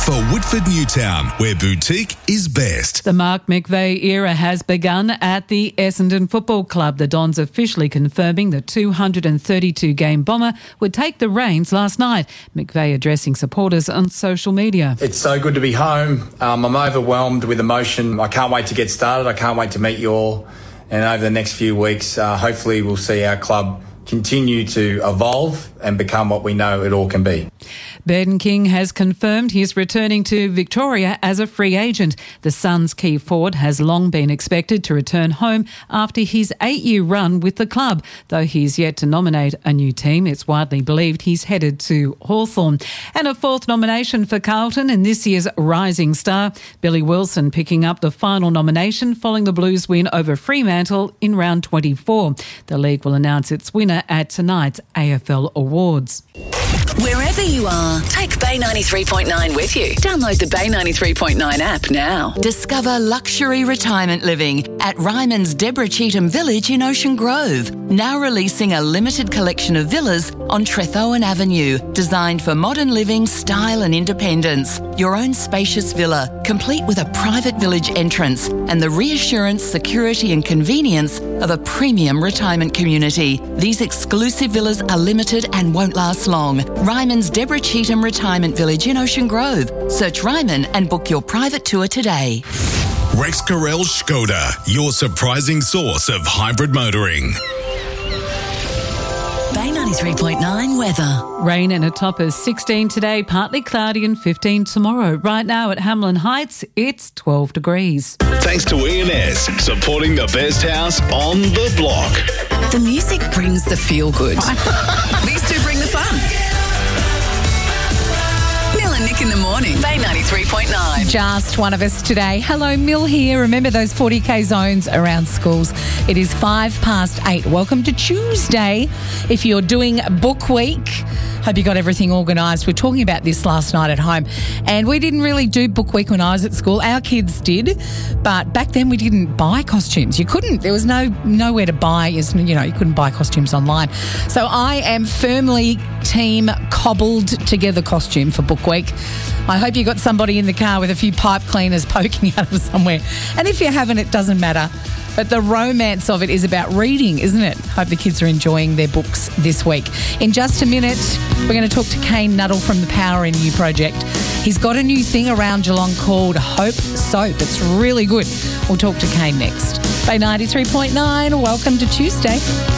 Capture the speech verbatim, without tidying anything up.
for Whitford Newtown, where boutique is best. The Mark McVeigh era has begun at the Essendon Football Club. The Dons officially confirming the two hundred thirty-two game bomber would take the reins last night. McVeigh addressing supporters on social media. It's so good to be home. Um, I'm overwhelmed with emotion. I can't wait to get started. I can't wait to meet you all. And over the next few weeks, uh, hopefully we'll see our club continue to evolve and become what we know it all can be. Ben King has confirmed he's returning to Victoria as a free agent. The Suns' key forward has long been expected to return home after his eight-year run with the club. Though he's yet to nominate a new team, it's widely believed he's headed to Hawthorn. And a fourth nomination for Carlton in this year's Rising Star. Billy Wilson picking up the final nomination following the Blues win over Fremantle in round twenty-four. The league will announce its winner at tonight's A F L Awards. Wherever you are, take Bay ninety-three point nine with you. Download the Bay ninety-three point nine app now. Discover luxury retirement living at Ryman's Deborah Cheetham Village in Ocean Grove. Now releasing a limited collection of villas on Trethowan Avenue, designed for modern living, style and independence. Your own spacious villa, complete with a private village entrance and the reassurance, security and convenience of a premium retirement community. These exclusive villas are limited and won't last long. Ryman's Deborah Cheetham Retirement Village in Ocean Grove. Search Ryman and book your private tour today. Rex Carrell Skoda, your surprising source of hybrid motoring. Bay ninety-three point nine weather. Rain and a top of sixteen today, partly cloudy and fifteen tomorrow. Right now at Hamlin Heights, it's twelve degrees. Thanks to E and S, supporting the best house on the block. The music brings the feel good. These two bring the fun. Mill and Nick in the morning. Bay ninety-three point nine. Just one of us today. Hello, Mill here. Remember those forty K zones around schools. It is five past eight. Welcome to Tuesday. If you're doing book week, hope you got everything organised. We were talking about this last night at home, and we didn't really do book week when I was at school. Our kids did, but back then we didn't buy costumes. You couldn't. There was no nowhere to buy. You know, you couldn't buy costumes online. So I am firmly team cobbled together costume for book week. I hope you got somebody in the car with a few pipe cleaners poking out of somewhere. And if you haven't, it doesn't matter. But the romance of it is about reading, isn't it? Hope the kids are enjoying their books this week. In just a minute, we're going to talk to Kane Nuttall from the Power In You project. He's got a new thing around Geelong called Hope Soap. It's really good. We'll talk to Kane next. Bay ninety-three point nine, welcome to Tuesday.